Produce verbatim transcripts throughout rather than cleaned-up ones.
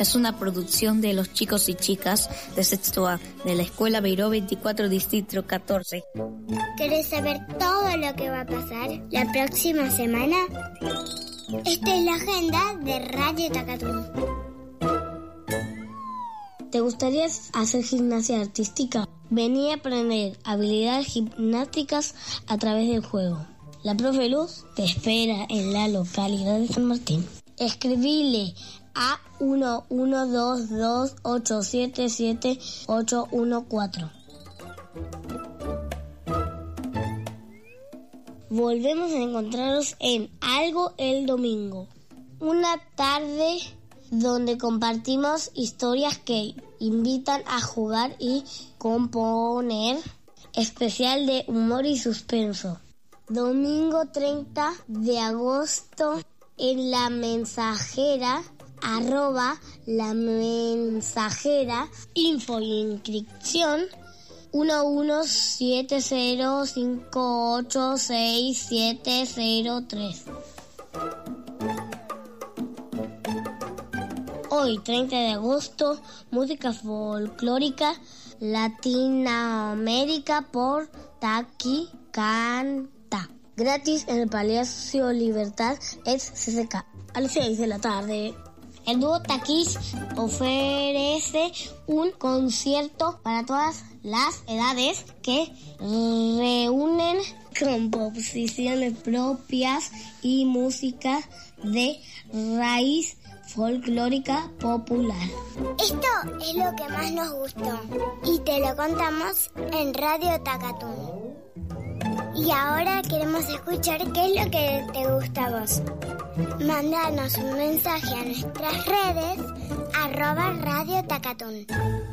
es una producción de los chicos y chicas de sexto A de la Escuela Beiró veinticuatro Distrito catorce. ¿Querés saber todo lo que va a pasar la próxima semana? Esta es la agenda de Radio Takatún. ¿Te gustaría hacer gimnasia artística? Vení a aprender habilidades gimnásticas a través del juego. La profe Luz te espera en la localidad de San Martín. Escribile a uno uno dos dos ocho siete siete ocho uno cuatro. Volvemos a encontrarnos en Algo el Domingo, una tarde donde compartimos historias que invitan a jugar y componer, especial de humor y suspenso. Domingo treinta de agosto en La Mensajera, arroba La Mensajera, info y inscripción uno uno siete cero cinco ocho seis siete cero tres. Hoy, treinta de agosto, música folclórica Latinoamérica por Taki Canta. Gratis en el Palacio Libertad, es C C K, a las seis de la tarde. El dúo Taquis ofrece un concierto para todas las edades que reúnen composiciones propias y música de raíz folclórica popular. Esto es lo que más nos gustó y te lo contamos en Radio Takatún. Y ahora queremos escuchar qué es lo que te gusta a vos. Mándanos un mensaje a nuestras redes, arroba Radio Takatún.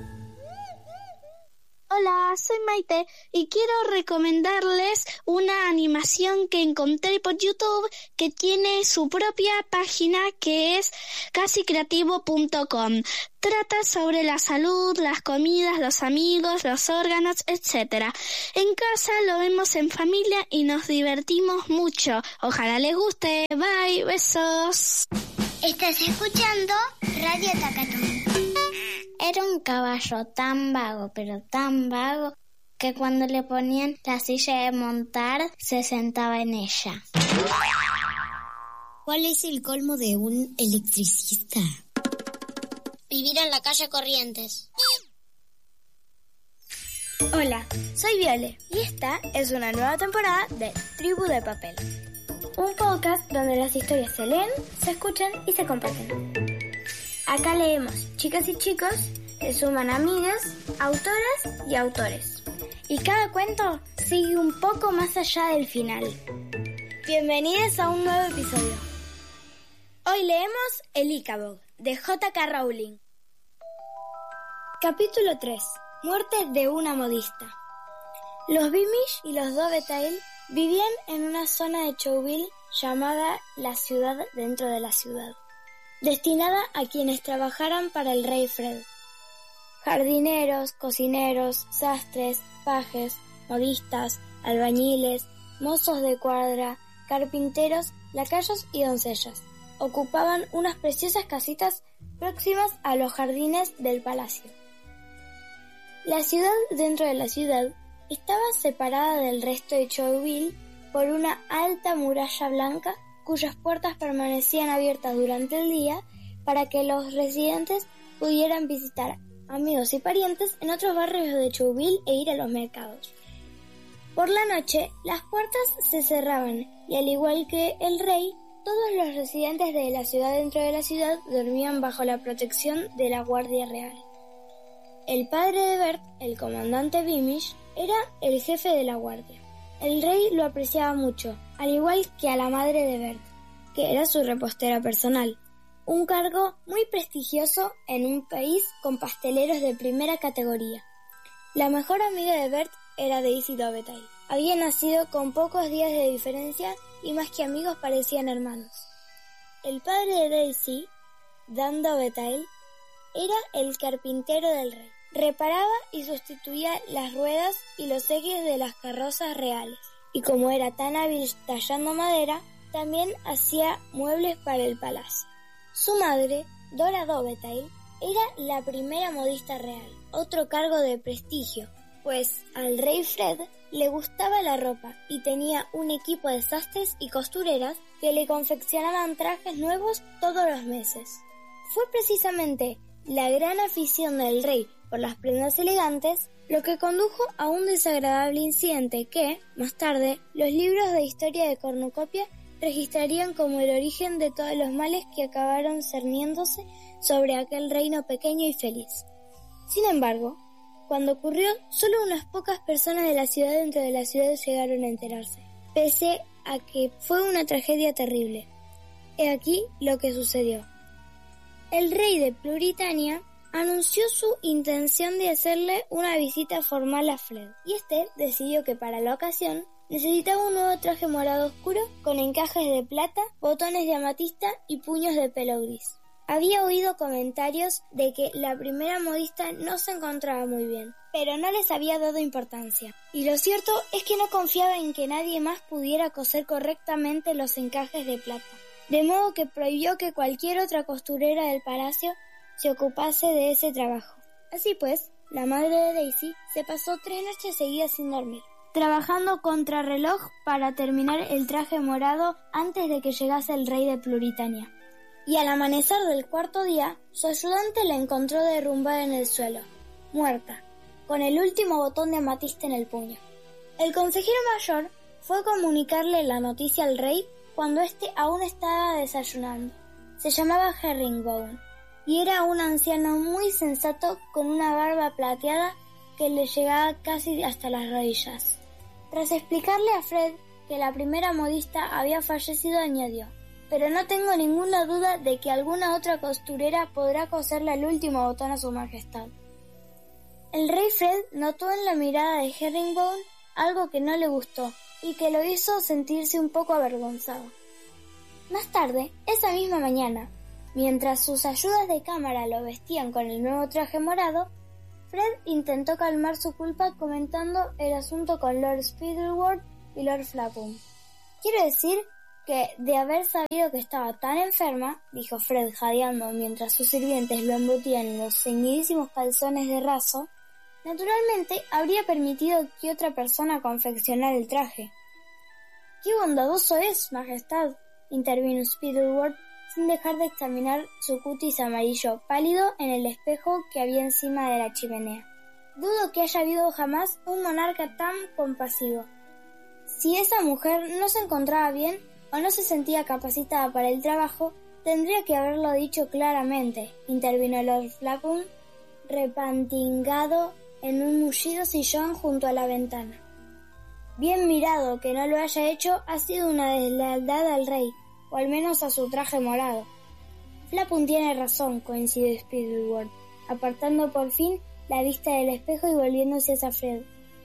Hola, soy Maite y quiero recomendarles una animación que encontré por YouTube que tiene su propia página, que es casi creativo punto com. Trata sobre la salud, las comidas, los amigos, los órganos, etcétera. En casa lo vemos en familia y nos divertimos mucho. Ojalá les guste. Bye, besos. Estás escuchando Radio Takatún. Era un caballo tan vago, pero tan vago, que cuando le ponían la silla de montar, se sentaba en ella. ¿Cuál es el colmo de un electricista? Vivir en la calle Corrientes. Hola, soy Viole y esta es una nueva temporada de Tribu de Papel. Un podcast donde las historias se leen, se escuchan y se comparten. Acá leemos chicas y chicos, se suman amigas, autoras y autores. Y cada cuento sigue un poco más allá del final. Bienvenidos a un nuevo episodio. Hoy leemos El Icabod, de J K Rowling. Capítulo tres. Muerte de una modista. Los Beamish y los Dovetail vivían en una zona de Chowville llamada la ciudad dentro de la ciudad, destinada a quienes trabajaran para el rey Fred. Jardineros, cocineros, sastres, pajes, modistas, albañiles, mozos de cuadra, carpinteros, lacayos y doncellas ocupaban unas preciosas casitas próximas a los jardines del palacio. La ciudad dentro de la ciudad estaba separada del resto de Chowville por una alta muralla blanca cuyas puertas permanecían abiertas durante el día para que los residentes pudieran visitar amigos y parientes en otros barrios de Chowville e ir a los mercados. Por la noche, las puertas se cerraban y, al igual que el rey, todos los residentes de la ciudad dentro de la ciudad dormían bajo la protección de la Guardia Real. El padre de Bert, el comandante Beamish, era el jefe de la guardia. El rey lo apreciaba mucho, al igual que a la madre de Bert, que era su repostera personal, un cargo muy prestigioso en un país con pasteleros de primera categoría. La mejor amiga de Bert era Daisy Dovetail. Había nacido con pocos días de diferencia y más que amigos parecían hermanos. El padre de Daisy, Dan Dovetail, era el carpintero del rey. Reparaba y sustituía las ruedas y los ejes de las carrozas reales, y como era tan hábil tallando madera, también hacía muebles para el palacio. Su madre, Dora Dobetail era la primera modista real, otro cargo de prestigio, pues al rey Fred le gustaba la ropa y tenía un equipo de sastres y costureras que le confeccionaban trajes nuevos todos los meses. Fue precisamente la gran afición del rey por las prendas elegantes lo que condujo a un desagradable incidente que, más tarde, los libros de historia de cornucopia registrarían como el origen de todos los males que acabaron cerniéndose sobre aquel reino pequeño y feliz. Sin embargo, cuando ocurrió, solo unas pocas personas de la ciudad dentro de la ciudad llegaron a enterarse, pese a que fue una tragedia terrible. He aquí lo que sucedió. El rey de Pluritania anunció su intención de hacerle una visita formal a Fred, y este decidió que para la ocasión necesitaba un nuevo traje morado oscuro con encajes de plata, botones de amatista y puños de pelo gris. Había oído comentarios de que la primera modista no se encontraba muy bien, pero no les había dado importancia. Y lo cierto es que no confiaba en que nadie más pudiera coser correctamente los encajes de plata, de modo que prohibió que cualquier otra costurera del palacio se ocupase de ese trabajo. Así pues, la madre de Daisy se pasó tres noches seguidas sin dormir, trabajando contrarreloj para terminar el traje morado antes de que llegase el rey de Pluritania. Y al amanecer del cuarto día, su ayudante la encontró derrumbada en el suelo, muerta, con el último botón de amatista en el puño. El consejero mayor fue a comunicarle la noticia al rey cuando éste aún estaba desayunando. Se llamaba Herringbone y era un anciano muy sensato con una barba plateada que le llegaba casi hasta las rodillas. Tras explicarle a Fred que la primera modista había fallecido, añadió: «Pero no tengo ninguna duda de que alguna otra costurera podrá coserle el último botón a su majestad». El rey Fred notó en la mirada de Herringbone algo que no le gustó y que lo hizo sentirse un poco avergonzado. Más tarde, esa misma mañana, mientras sus ayudas de cámara lo vestían con el nuevo traje morado, Fred intentó calmar su culpa comentando el asunto con Lord Spiderwort y Lord Flapham. «Quiero decir que, de haber sabido que estaba tan enferma», dijo Fred jadeando mientras sus sirvientes lo embutían en los ceñidísimos calzones de raso, «naturalmente habría permitido que otra persona confeccionara el traje». «¡Qué bondadoso es, majestad!», intervino Spiderwort sin dejar de examinar su cutis amarillo pálido en el espejo que había encima de la chimenea. «Dudo que haya habido jamás un monarca tan compasivo. Si esa mujer no se encontraba bien o no se sentía capacitada para el trabajo, tendría que haberlo dicho claramente», intervino Lord Flapham, repantingado en un mullido sillón junto a la ventana. «Bien mirado que no lo haya hecho, ha sido una deslealtad al rey, o al menos a su traje morado». «Flapham tiene razón», coincidió Spiderwort, apartando por fin la vista del espejo y volviéndose hacia Fred.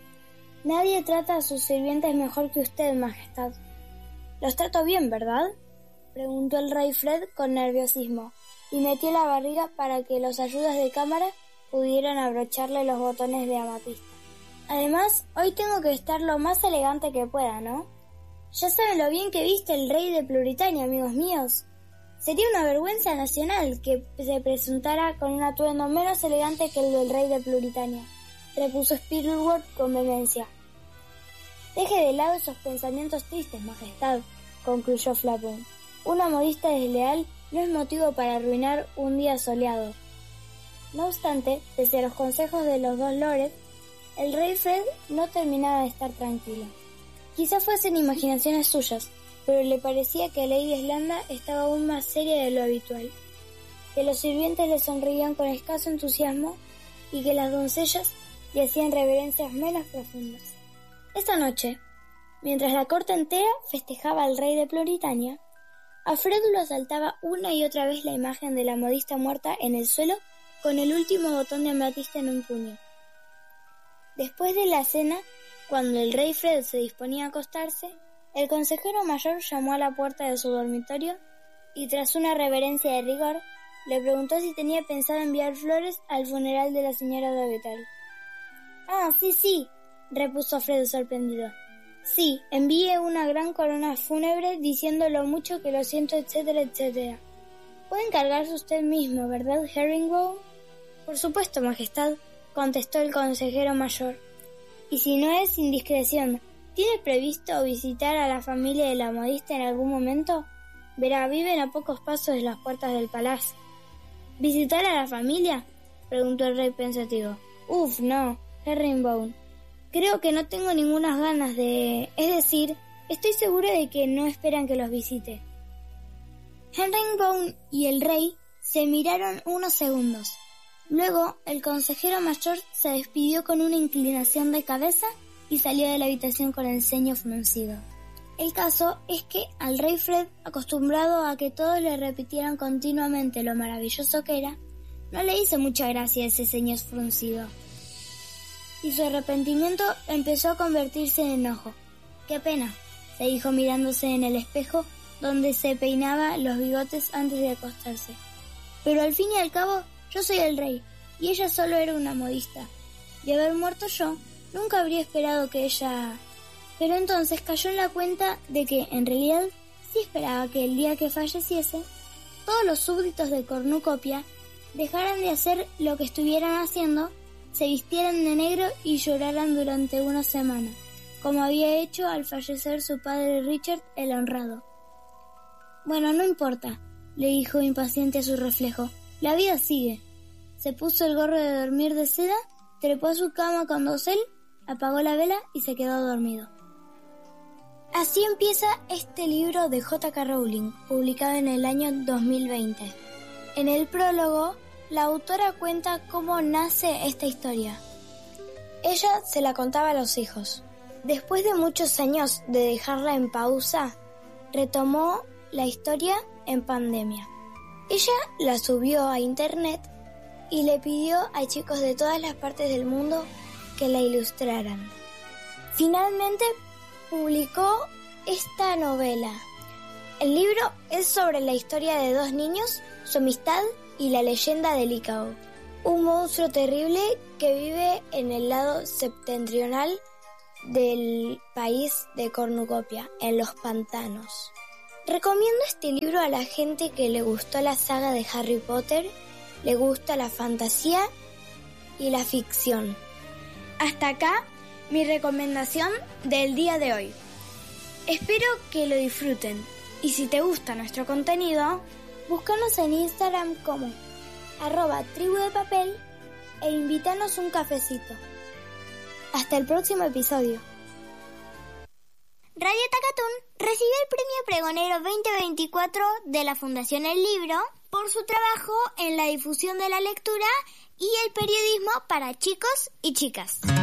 «Nadie trata a sus sirvientes mejor que usted, majestad». «Los trato bien, ¿verdad?», preguntó el rey Fred con nerviosismo, y metió la barriga para que los ayudas de cámara pudieran abrocharle los botones de amatista. «Además, hoy tengo que estar lo más elegante que pueda, ¿no? Ya saben lo bien que viste el rey de Pluritania, amigos míos. Sería una vergüenza nacional que se presentara con un atuendo menos elegante que el del rey de Pluritania», repuso Spiderwort con vehemencia. «Deje de lado esos pensamientos tristes, majestad», concluyó Flapham. «Una modista desleal no es motivo para arruinar un día soleado». No obstante, pese a los consejos de los dos lores, el rey Fred no terminaba de estar tranquilo. Quizá fuesen imaginaciones suyas, pero le parecía que Lady Slanda estaba aún más seria de lo habitual, que los sirvientes le sonreían con escaso entusiasmo y que las doncellas le hacían reverencias menos profundas. Esta noche, mientras la corte entera festejaba al rey de Pluritania, a Fred lo asaltaba una y otra vez la imagen de la modista muerta en el suelo con el último botón de amatista en un puño. Después de la cena, cuando el rey Fred se disponía a acostarse, el consejero mayor llamó a la puerta de su dormitorio y, tras una reverencia de rigor, le preguntó si tenía pensado enviar flores al funeral de la señora Dobetail. «Ah, sí, sí», repuso Fred sorprendido. «Sí, envíe una gran corona fúnebre diciendo lo mucho que lo siento, etcétera, etcétera». Puede encargarse usted mismo, ¿verdad, Herringbone? Por supuesto, Majestad, contestó el consejero mayor. Y si no es indiscreción, ¿tiene previsto visitar a la familia de la modista en algún momento? Verá, viven a pocos pasos de las puertas del palacio. ¿Visitar a la familia?, preguntó el rey pensativo. Uf, no, Herringbone. Creo que no tengo ninguna ganas de... Es decir, estoy seguro de que no esperan que los visite. Herringbone y el rey se miraron unos segundos. Luego, el consejero mayor se despidió con una inclinación de cabeza y salió de la habitación con el ceño fruncido. El caso es que al rey Fred, acostumbrado a que todos le repitieran continuamente lo maravilloso que era, no le hizo mucha gracia ese ceño fruncido. Y su arrepentimiento empezó a convertirse en enojo. ¡Qué pena!, se dijo mirándose en el espejo donde se peinaba los bigotes antes de acostarse. Pero al fin y al cabo, yo soy el rey, y ella solo era una modista. De haber muerto yo, nunca habría esperado que ella... Pero entonces cayó en la cuenta de que, en realidad, sí esperaba que el día que falleciese, todos los súbditos de Cornucopia dejaran de hacer lo que estuvieran haciendo, se vistieran de negro y lloraran durante una semana, como había hecho al fallecer su padre Richard el Honrado. Bueno, no importa, le dijo impaciente a su reflejo. La vida sigue. Se puso el gorro de dormir de seda, trepó a su cama con dosel, apagó la vela y se quedó dormido. Así empieza este libro de J K Rowling, publicado en el año dos mil veinte. En el prólogo, la autora cuenta cómo nace esta historia. Ella se la contaba a los hijos. Después de muchos años de dejarla en pausa, retomó la historia en pandemia. Ella la subió a internet y le pidió a chicos de todas las partes del mundo que la ilustraran. Finalmente publicó esta novela. El libro es sobre la historia de dos niños, su amistad y la leyenda de Licao, un monstruo terrible que vive en el lado septentrional del país de Cornucopia, en los pantanos. Recomiendo este libro a la gente que le gustó la saga de Harry Potter, le gusta la fantasía y la ficción. Hasta acá mi recomendación del día de hoy. Espero que lo disfruten y si te gusta nuestro contenido, búscanos en Instagram como arroba tribu de papel e invítanos un cafecito. Hasta el próximo episodio. Radio Takatoon recibió el Premio Pregonero veinte veinticuatro de la Fundación El Libro por su trabajo en la difusión de la lectura y el periodismo para chicos y chicas.